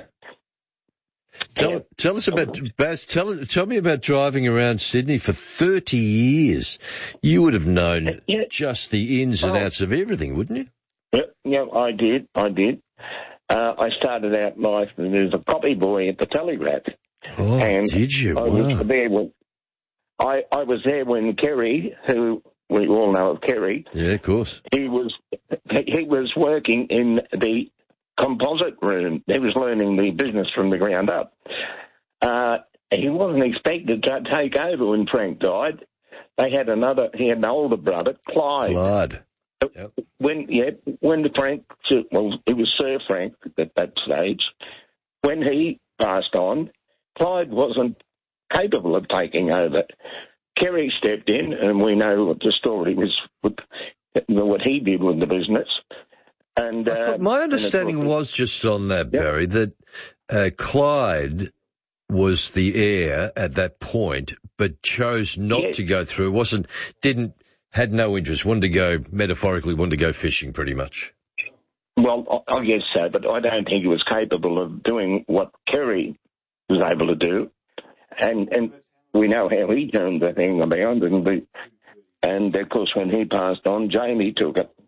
Tell, tell us about, Baz, tell, tell me about driving around Sydney for thirty years. You would have known yeah. just the ins and oh. outs of everything, wouldn't you? Yeah, yeah I did, I did. Uh, I started out life as a copy boy at the Telegraph. Oh, and did you? I wow. was there when I, I was there when Kerry, who we all know of Kerry. Yeah, of course. He was he was working in the composite room. He was learning the business from the ground up. Uh, he wasn't expected to take over when Frank died. They had another. He had an older brother, Clyde. Clyde. Yep. When yeah, when the Frank, well, it was Sir Frank at that stage. When he passed on, Clyde wasn't capable of taking over. Kerry stepped in, and we know what the story was, with, what he did with the business. And uh, my understanding and was just on that, Barry, yep. that uh, Clyde was the heir at that point, but chose not yes. to go through. wasn't didn't had no interest. Wanted to go metaphorically, wanted to go fishing, pretty much. Well, I guess so, but I don't think he was capable of doing what Kerry was able to do, and and we know how he turned the thing around, and the, and of course when he passed on, Jamie took it.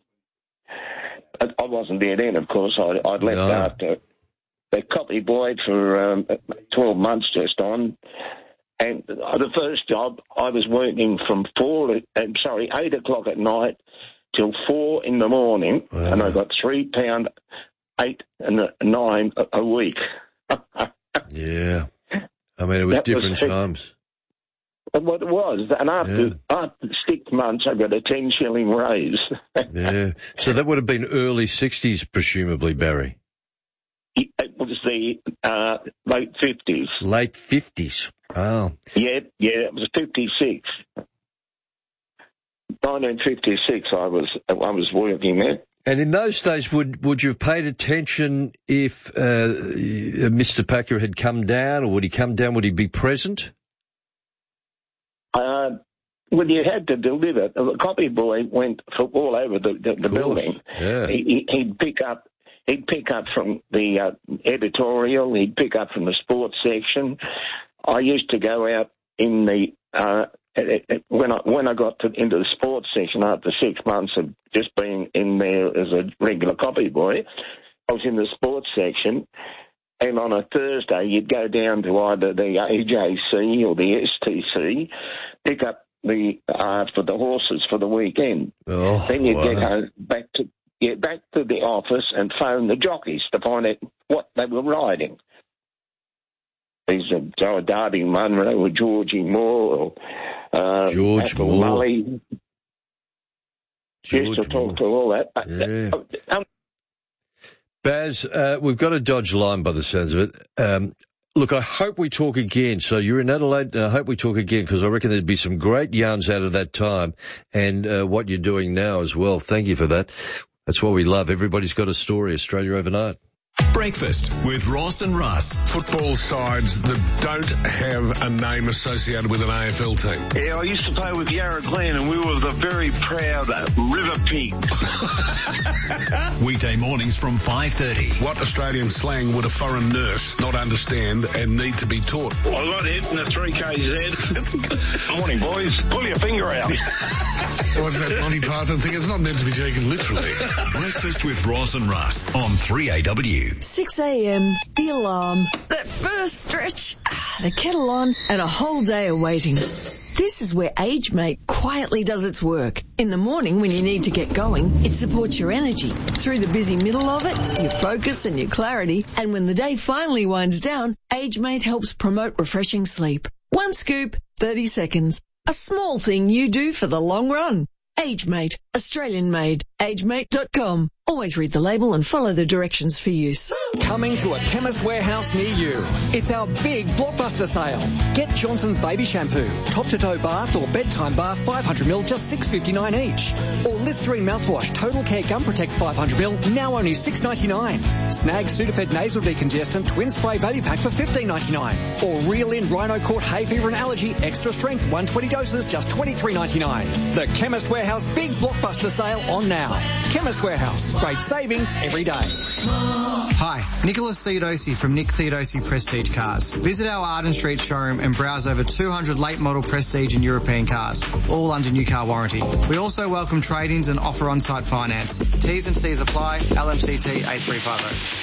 I, I wasn't there then, of course. I, I'd left no. after the copy boy for um, twelve months just on, and the first job I was working from four, I'm sorry, eight o'clock at night till four in the morning, wow. and I got three pound eight and nine a, a week. Yeah. I mean, it was That different was- times. What it was, and after, Yeah. after six months, I got a ten shilling raise. Yeah. So that would have been early sixties, presumably, Barry. It was the uh, late fifties. Late fifties. Oh. Yeah, yeah, it was fifty-six. nineteen fifty-six, I was I was working there. And in those days, would would you have paid attention if uh, Mister Packer had come down, or would he come down? Would he be present? Uh, well, you had to deliver. The copy boy went for all over the, the, the building. Yeah. He, he'd pick up. He'd pick up from the uh, editorial. He'd pick up from the sports section. I used to go out in the uh, when I when I got to, into the sports section after six months of just being in there as a regular copy boy. I was in the sports section. And on a Thursday, you'd go down to either the A J C or the S T C, pick up the uh, for the horses for the weekend. Oh, then you'd wow. get home, back to yeah, back to the office and phone the jockeys to find out what they were riding. These are so Darby Munro or Georgie Moore or uh, George Apple Moore. Mully. Used to talk to all that. Yeah. Um, Baz, uh, we've got a dodge line by the sounds of it. Um, look, I hope we talk again. So you're in Adelaide, and I hope we talk again because I reckon there'd be some great yarns out of that time and uh, what you're doing now as well. Thank you for that. That's what we love. Everybody's got a story. Australia Overnight. Breakfast with Ross and Russ. Football sides that don't have a name associated with an A F L team. Yeah, I used to play with Yarra Glen and we were the very proud uh, River Pigs. Weekday mornings from five thirty. What Australian slang would a foreign nurse not understand and need to be taught? I got hit in the three K Z. Morning, boys. Pull your finger out. What's that Monty Python thing? It's not meant to be taken literally. Breakfast with Ross and Russ on three A W. six a.m, the alarm, that first stretch, ah, the kettle on, and a whole day of waiting. This is where AgeMate quietly does its work. In the morning when you need to get going, it supports your energy. Through the busy middle of it, your focus and your clarity. And when the day finally winds down, AgeMate helps promote refreshing sleep. One scoop, thirty seconds. A small thing you do for the long run. AgeMate, Australian made. agemate dot com. Always read the label and follow the directions for use. Coming to a Chemist Warehouse near you. It's our big blockbuster sale. Get Johnson's Baby Shampoo, top-to-toe bath or bedtime bath five hundred milliliters, just six dollars fifty-nine each. Or Listerine mouthwash, Total Care Gum Protect five hundred milliliters, now only six dollars ninety-nine. Snag Sudafed Nasal Decongestant Twin Spray Value Pack for fifteen dollars ninety-nine. Or Reel In Rhino Court Hay Fever and Allergy Extra Strength one hundred twenty doses, just twenty-three dollars ninety-nine. The Chemist Warehouse big blockbuster sale on now. Chemist Warehouse, great savings every day. Hi, Nicholas Theodosi from Nick Theodosi Prestige Cars. Visit our Arden Street showroom and browse over two hundred late model Prestige and European cars, all under new car warranty. We also welcome trade-ins and offer on-site finance. T's and C's apply. L M C T eight three five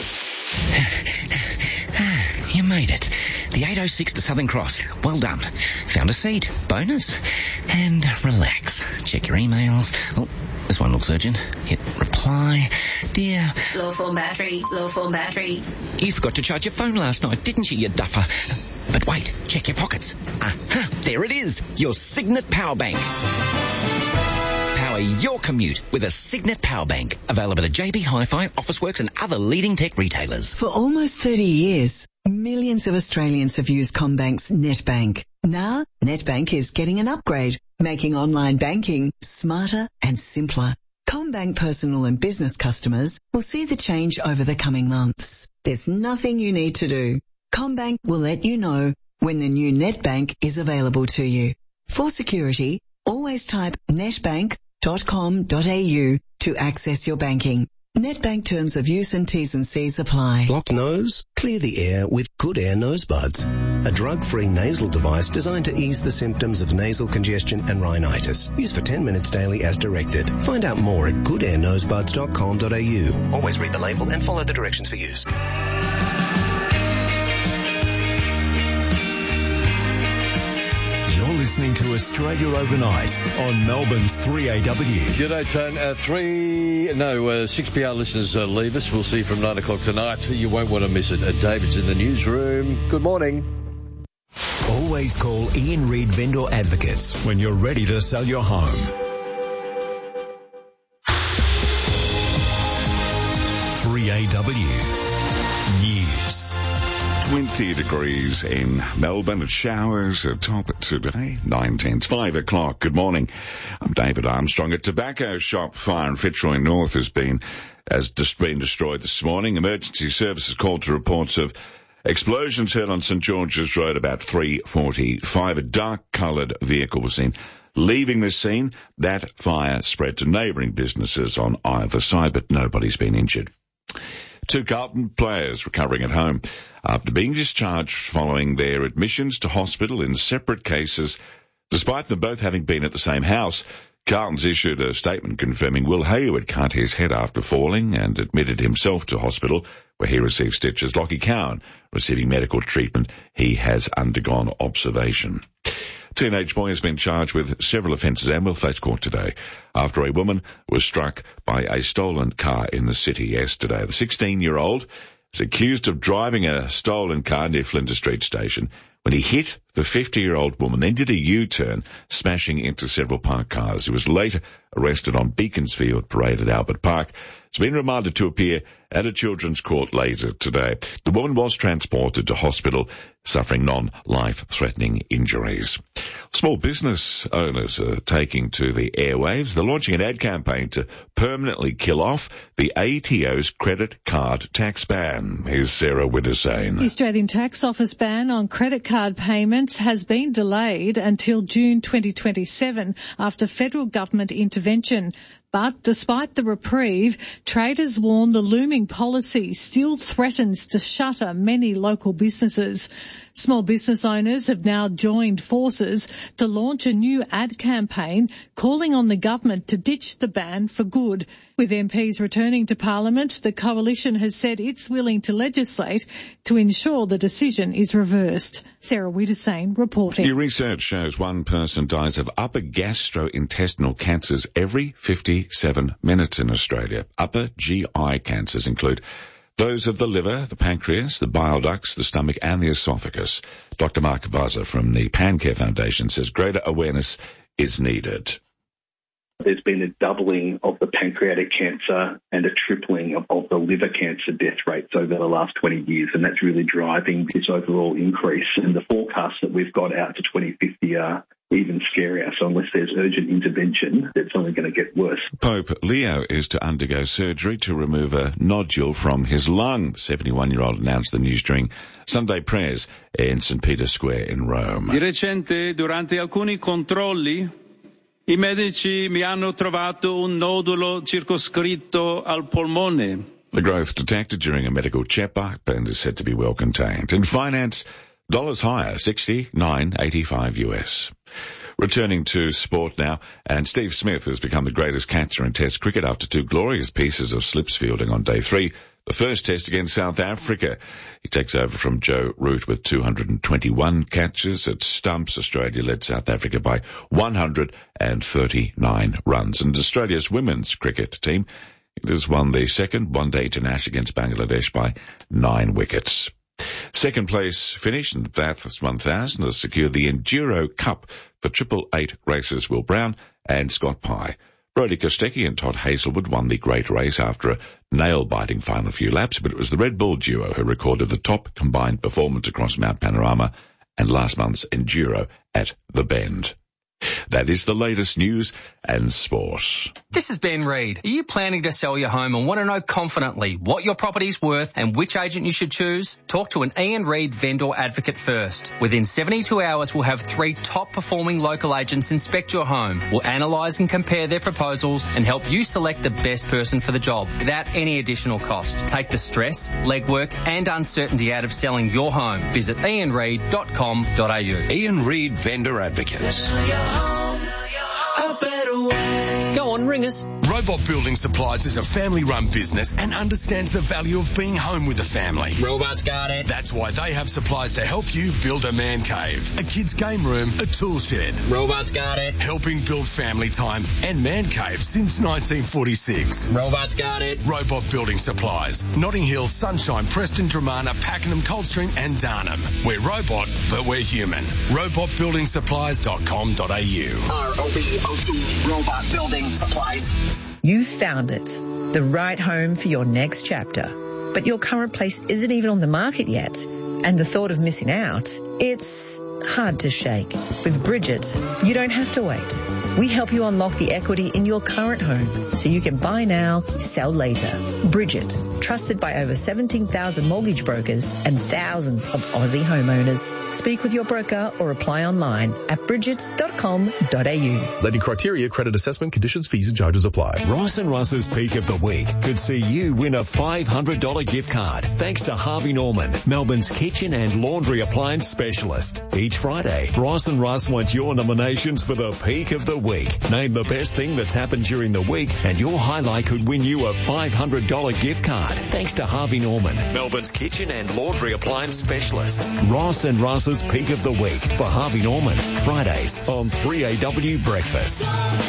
zero. You made it. The eight oh six to Southern Cross. Well done. Found a seat. Bonus. And relax. Check your emails. Oh, this one looks urgent. Hit reply. Dear. Low form battery. Low form battery. You forgot to charge your phone last night, didn't you, you duffer? But wait, check your pockets. Aha, there it is. Your Signet Power Bank. Power your commute with a Signet Power Bank. Available at J B Hi-Fi, Officeworks and other leading tech retailers. For almost thirty years, millions of Australians have used CommBank's NetBank. Now, NetBank is getting an upgrade, making online banking smarter and simpler. CommBank personal and business customers will see the change over the coming months. There's nothing you need to do. CommBank will let you know when the new NetBank is available to you. For security, always type netbank dot com dot a u to access your banking. NetBank terms of use and T's and C's apply. Blocked nose? Clear the air with Good Air Nose Buds, a drug-free nasal device designed to ease the symptoms of nasal congestion and rhinitis. Use for ten minutes daily as directed. Find out more at good air nose buds dot com dot a u. Always read the label and follow the directions for use. You're listening to Australia Overnight on Melbourne's three A W. G'day, Tone. Uh, three, no, uh, six P R listeners uh, leave us. We'll see you from nine o'clock tonight. You won't want to miss it. Uh, David's in the newsroom. Good morning. Always call Ian Reid Vendor Advocates when you're ready to sell your home. three A W News. twenty degrees in Melbourne. It showers at top today. nine ten. It's five o'clock. Good morning. I'm David Armstrong. A tobacco shop fire in Fitzroy North has been, has just been destroyed this morning. Emergency services called to reports of explosions heard on St George's Road about three forty-five. A dark-coloured vehicle was seen leaving the scene. That fire spread to neighbouring businesses on either side, but nobody's been injured. Two Carlton players recovering at home after being discharged following their admissions to hospital in separate cases. Despite them both having been at the same house, Carlton's issued a statement confirming Will Hayward cut his head after falling and admitted himself to hospital where he received stitches. Lockie Cowan receiving medical treatment. He has undergone observation. Teenage boy has been charged with several offences and will face court today after a woman was struck by a stolen car in the city yesterday. The sixteen-year-old is accused of driving a stolen car near Flinders Street Station when he hit the fifty-year-old woman, then did a U-turn, smashing into several parked cars. He was later arrested on Beaconsfield Parade at Albert Park. He's been remanded to appear at a children's court later today. The woman was transported to hospital, suffering non-life-threatening injuries. Small business owners are taking to the airwaves. They're launching an ad campaign to permanently kill off the A T O's credit card tax ban. Here's Sarah Withersane. The Australian Tax Office ban on credit card payments has been delayed until June twenty twenty-seven after federal government intervention. But despite the reprieve, traders warn the looming policy still threatens to shutter many local businesses. Small business owners have now joined forces to launch a new ad campaign calling on the government to ditch the ban for good. With M Ps returning to Parliament, the coalition has said it's willing to legislate to ensure the decision is reversed. Sarah Withersane reporting. New research shows one person dies of upper gastrointestinal cancers every fifty-seven minutes in Australia. Upper G I cancers include those of the liver, the pancreas, the bile ducts, the stomach and the esophagus. Doctor Mark Vaza from the PanCare Foundation says greater awareness is needed. There's been a doubling of the pancreatic cancer and a tripling of, of the liver cancer death rates over the last twenty years, and that's really driving this overall increase. And the forecasts that we've got out to twenty fifty are even scarier. So unless there's urgent intervention, it's only going to get worse. Pope Leo is to undergo surgery to remove a nodule from his lung. The seventy-one-year-old announced the news during Sunday prayers in Saint Peter's Square in Rome. Di recente, durante alcuni controlli, i medici mi hanno trovato un nodulo circoscritto al polmone. The growth detected during a medical checkup and is said to be well contained. In finance, dollars higher, sixty-nine eighty-five U S. Returning to sport now, and Steve Smith has become the greatest catcher in Test cricket after two glorious pieces of slips fielding on day three. The first test against South Africa. He takes over from Joe Root with two hundred twenty-one catches at stumps. Australia led South Africa by one hundred thirty-nine runs. And Australia's women's cricket team, it has won the second one-day international against Bangladesh by nine wickets. Second place finish in the Bathurst one thousand has secured the Enduro Cup for Triple Eight racers Will Brown and Scott Pye. Brodie Kostecki and Todd Hazelwood won the great race after a nail-biting final few laps, but it was the Red Bull duo who recorded the top combined performance across Mount Panorama and last month's Enduro at The Bend. That is the latest news and sport. This is Ben Reid. Are you planning to sell your home and want to know confidently what your property's worth and which agent you should choose? Talk to an Ian Reid vendor advocate first. Within seventy-two hours, we'll have three top-performing local agents inspect your home. We'll analyse and compare their proposals and help you select the best person for the job without any additional cost. Take the stress, legwork and uncertainty out of selling your home. Visit ian reid dot com dot a u. Ian Reid Vendor Advocates. Go on, ring us. Robot Building Supplies is a family-run business and understands the value of being home with the family. Robots got it. That's why they have supplies to help you build a man cave, a kid's game room, a tool shed. Robots got it. Helping build family time and man caves since nineteen forty-six. Robots got it. Robot Building Supplies. Notting Hill, Sunshine, Preston, Dramana, Pakenham, Coldstream and Darnham. We're robot, but we're human. robot building supplies dot com dot a u. R O B O T, Robot Building Supplies. You found it. The right home for your next chapter. But your current place isn't even on the market yet. And the thought of missing out, it's hard to shake. With Bridget, you don't have to wait. We help you unlock the equity in your current home so you can buy now, sell later. Bridget, trusted by over seventeen thousand mortgage brokers and thousands of Aussie homeowners. Speak with your broker or apply online at bridget dot com dot a u. Lending criteria, credit assessment, conditions, fees and charges apply. Ross and Russ's Peak of the Week could see you win a five hundred dollars gift card thanks to Harvey Norman, Melbourne's kitchen and laundry appliance specialist. Each Friday, Ross and Russ want your nominations for the Peak of the Week. Name the best thing that's happened during the week and your highlight could win you a five hundred dollars gift card thanks to Harvey Norman, Melbourne's kitchen and laundry appliance specialist. Ross and Russ's Peak of the Week for Harvey Norman, Fridays on three A W Breakfast.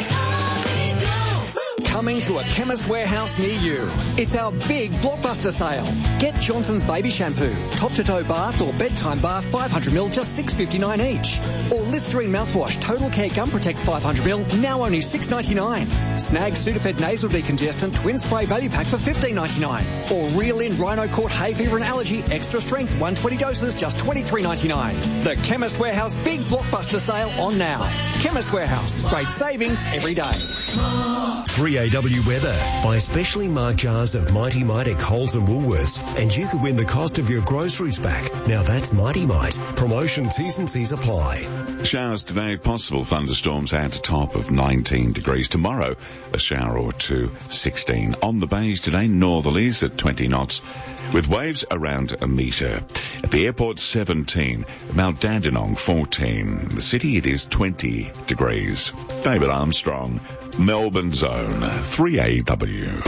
Coming to a Chemist Warehouse near you. It's our big blockbuster sale. Get Johnson's Baby Shampoo, top-to-toe bath or bedtime bath five hundred milliliters, just six dollars fifty-nine each. Or Listerine mouthwash, Total Care Gum Protect five hundred milliliters, now only six dollars ninety-nine. Snag Sudafed Nasal Decongestant Twin Spray Value Pack for fifteen dollars ninety-nine. Or Reel In Rhino Court Hay Fever and Allergy Extra Strength one hundred twenty doses, just twenty-three dollars ninety-nine. The Chemist Warehouse big blockbuster sale on now. Chemist Warehouse, great savings every day. three A W weather. Buy specially marked jars of Mighty Mite at Coles and Woolworths and you could win the cost of your groceries back. Now that's Mighty Mite. Promotion T's and C's apply. Showers today, possible thunderstorms at a top of nineteen degrees. Tomorrow, a shower or two, sixteen. On the bays today, northerlies at twenty knots with waves around a metre. At the airport, seventeen. Mount Dandenong, fourteen. The city, it is twenty degrees. David Armstrong, Melbourne Zone, three A W.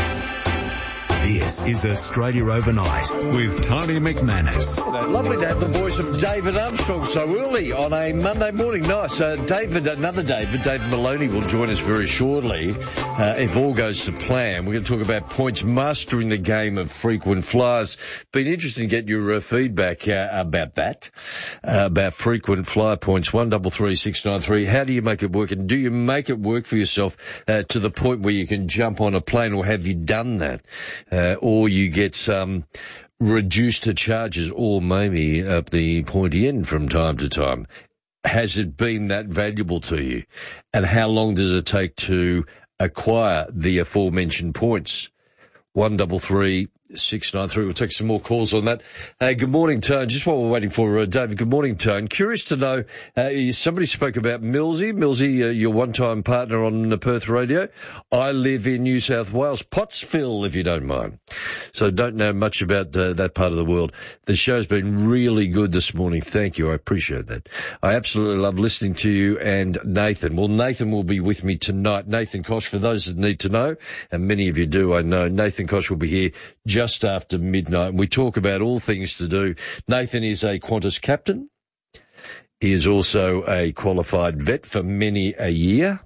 This is Australia Overnight with Tony McManus. Lovely to have the voice of David Armstrong so early on a Monday morning. Nice. Uh, David, another David, David Maloney will join us very shortly. Uh, if all goes to plan, we're going to talk about points mastering the game of frequent flyers. Been interesting to get your uh, feedback uh, about that, uh, about frequent flyer points. One double three six nine three. How do you make it work, and do you make it work for yourself uh, to the point where you can jump on a plane, or have you done that? Uh, or you get some reduced to charges, or maybe at the pointy end from time to time. Has it been that valuable to you? And how long does it take to acquire the aforementioned points? One double three six nine three. We'll take some more calls on that. Uh, good morning, Tone. Just while we're waiting for uh, David. Good morning, Tone. Curious to know, uh, somebody spoke about Millsy. Millsy, uh, your one-time partner on the Perth radio. I live in New South Wales, Pottsville, if you don't mind. So don't know much about uh, that part of the world. The show's been really good this morning. Thank you. I appreciate that. I absolutely love listening to you and Nathan. Well, Nathan will be with me tonight. Nathan Koch, for those that need to know, and many of you do, I know, Nathan Koch will be here just after midnight. We talk about all things to do. Nathan is a Qantas captain. He is also a qualified vet for many a year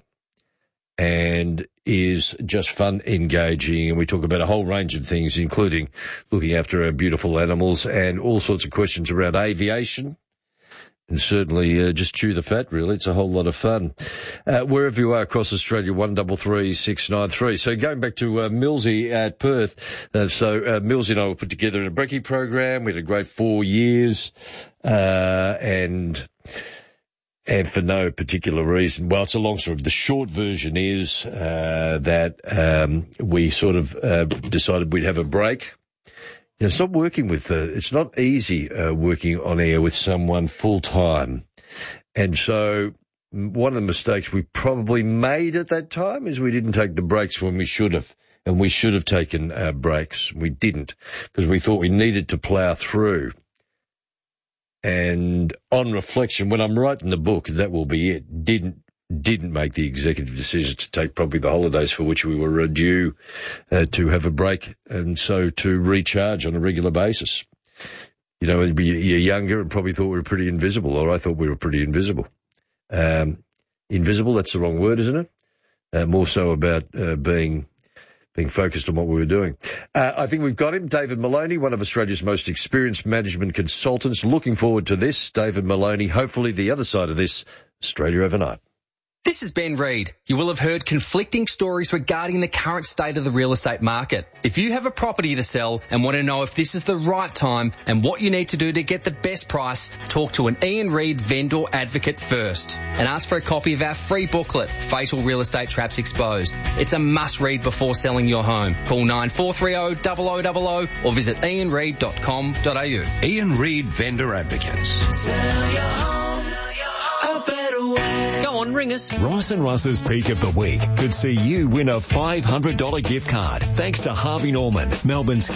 and is just fun, engaging, and we talk about a whole range of things, including looking after our beautiful animals and all sorts of questions around aviation. And certainly uh, just chew the fat, really. It's a whole lot of fun. Uh, wherever you are across Australia, one double three six nine three. So going back to uh, Millsy at Perth. Uh, so uh, Millsy and I were put together in a brekkie program. We had a great four years. Uh, and and for no particular reason. Well, it's a long story. The short version is uh, that um, we sort of uh, decided we'd have a break. You know, it's not working with, uh, it's not easy uh, working on air with someone full time. And so one of the mistakes we probably made at that time is we didn't take the breaks when we should have. And we should have taken uh, breaks. We didn't, because we thought we needed to plough through. And on reflection, when I'm writing the book, that will be it. Didn't didn't make the executive decision to take probably the holidays for which we were due uh, to have a break and so to recharge on a regular basis. You know, you're younger and probably thought we were pretty invisible, or I thought we were pretty invisible. Um, invisible, that's the wrong word, isn't it? Uh, more so about uh, being being focused on what we were doing. Uh, I think we've got him, David Maloney, one of Australia's most experienced management consultants. Looking forward to this, David Maloney. Hopefully the other side of this, Australia Overnight. This is Ben Reid. You will have heard conflicting stories regarding the current state of the real estate market. If you have a property to sell and want to know if this is the right time and what you need to do to get the best price, talk to an Ian Reid vendor advocate first and ask for a copy of our free booklet, Fatal Real Estate Traps Exposed. It's a must read before selling your home. Call nine four three zero, zero zero zero zero or visit ian reid dot com dot a u. Ian Reid Vendor Advocates. Sell your home a better way. Go on, ring us. Ross and Russ's Peak of the Week could see you win a five hundred dollars gift card thanks to Harvey Norman, Melbourne's